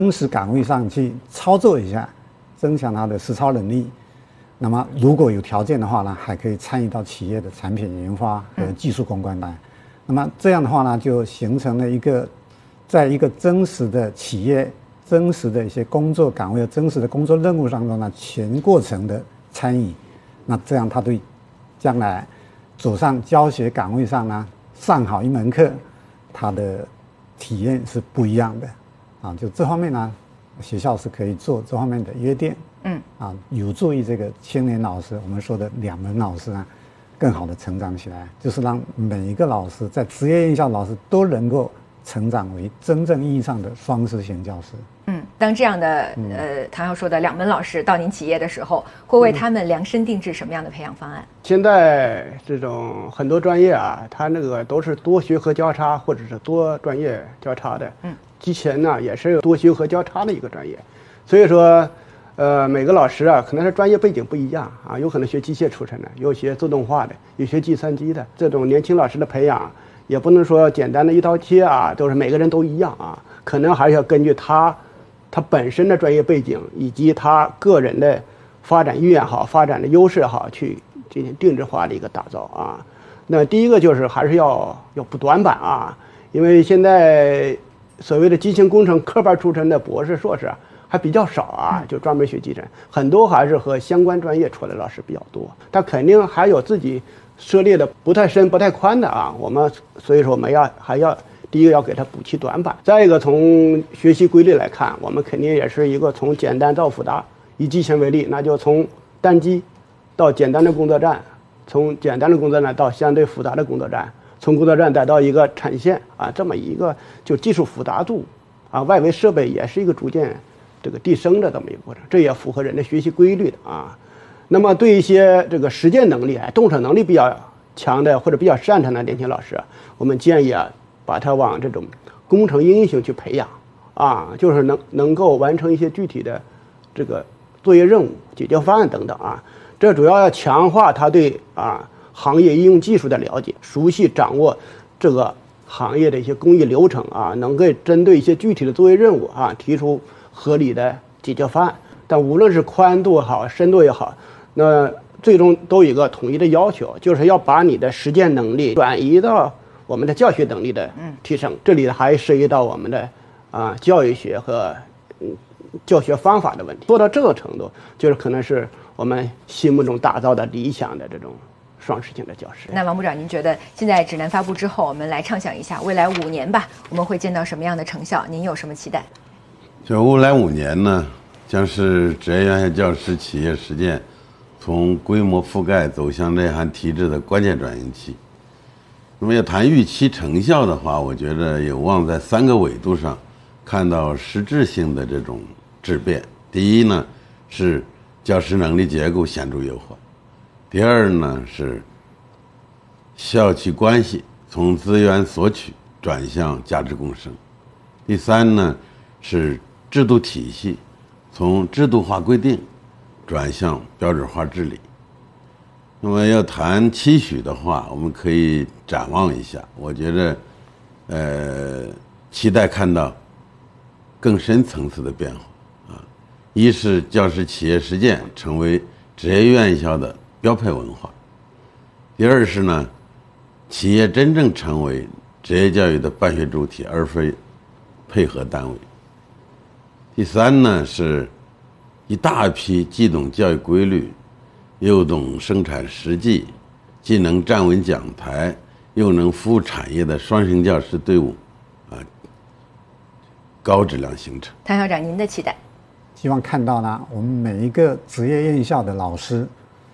真实岗位上去操作一下，增强他的实操能力。那么如果有条件的话呢，还可以参与到企业的产品研发和技术攻关来。那么这样的话呢，就形成了一个在一个真实的企业、真实的一些工作岗位、真实的工作任务当中呢，全过程的参与。那这样他对将来走上教学岗位上呢，上好一门课，他的体验是不一样的啊。就这方面呢，学校是可以做这方面的约定，有助于这个青年老师，我们说的2门老师啊，更好的成长起来，就是让每一个老师在职业院校老师都能够成长为真正意义上的双师型教师。 当这样的唐校说的2门老师到您企业的时候，会为他们量身定制什么样的培养方案？ 现在这种很多专业啊，它那个都是多学科交叉或者是多专业交叉的。机器人呢也是多学科交叉的一个专业，所以说每个老师啊，可能是专业背景不一样啊，有可能学机械出身的，有学自动化的，有学计算机的。这种年轻老师的培养，也不能说简单的一刀切啊，都是每个人都一样啊，可能还是要根据他本身的专业背景以及他个人的发展意愿好、发展的优势好，去进行定制化的一个打造啊。那第一个就是还是要补短板啊，因为现在所谓的机械工程科班出身的博士、硕士啊，还比较少啊，就专门学机程，很多还是和相关专业出来的老师比较多。他肯定还有自己涉猎的不太深、不太宽的啊。所以说我们还要第一个要给他补齐短板，再一个从学习规律来看，我们肯定也是一个从简单到复杂。以机器人为例，那就从单机到简单的工作站，从简单的工作站到相对复杂的工作站，从工作站再到一个产线啊，这么一个就技术复杂度啊，外围设备也是一个逐渐这个递升的这么一个过程，这也符合人的学习规律的啊。那么对一些这个实践能力、动手能力比较强的或者比较擅长的年轻老师，我们建议啊，把他往这种工程应用型去培养啊，就是能够完成一些具体的这个作业任务、解决方案等等啊。这主要要强化他对行业应用技术的了解，熟悉掌握这个行业的一些工艺流程啊，能够针对一些具体的作业任务啊，提出合理的解决方案。但无论是宽度也好、深度也好，那最终都有一个统一的要求，就是要把你的实践能力转移到我们的教学能力的提升。这里还涉及到我们的教育学和教学方法的问题。做到这个程度，就是可能是我们心目中打造的理想的这种双师型的教师。 那王部长，您觉得现在指南发布之后，我们来畅想一下未来5年吧，我们会见到什么样的成效？您有什么期待？ 就未来5年呢，将是职业院校教师企业实践从规模覆盖走向内涵提质的关键转型期。那么要谈预期成效的话，我觉得有望在3个维度上看到实质性的这种质变。第一呢，是教师能力结构显著优化；第二呢，是校企关系从资源索取转向价值共生；第三呢，是制度体系从制度化规定转向标准化治理。那么要谈期许的话，我们可以展望一下，我觉得期待看到更深层次的变化啊。一是教师企业实践成为职业院校的标配文化；第二是呢，企业真正成为职业教育的办学主体，而非配合单位；第三呢，是一大批既懂教育规律又懂生产实际，既能站稳讲台又能服务产业的双型教师队伍高质量形成。 唐校长，您的期待？ 希望看到呢，我们每一个职业院校的老师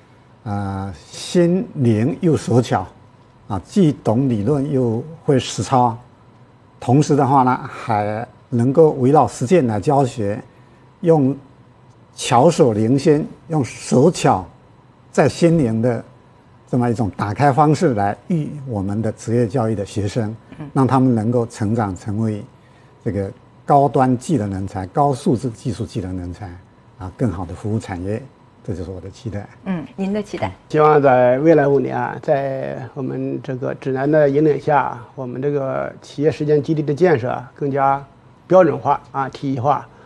心灵又手巧既懂理论又会实操，同时的话呢，还能够围绕实践来教学，用巧手领先，用手巧在心灵的这么一种打开方式来育我们的职业教育的学生，让他们能够成长成为这个高端技能人才、高素质技术技能人才更好的服务产业。这就是我的期待。 您的期待？ 希望在未来5年在我们这个指南的引领下，我们这个企业实践基地的建设更加标准化啊、体系化。